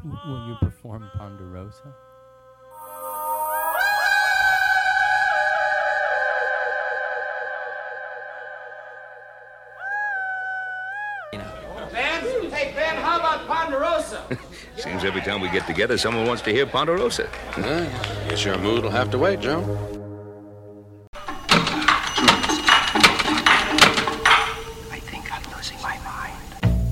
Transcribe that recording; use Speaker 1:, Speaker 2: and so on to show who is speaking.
Speaker 1: Will you perform Ponderosa?
Speaker 2: Ben? Hey, Ben, how about Ponderosa?
Speaker 3: Seems every time we get together, someone wants to hear Ponderosa.
Speaker 4: Guess your mood will have to wait, Joe.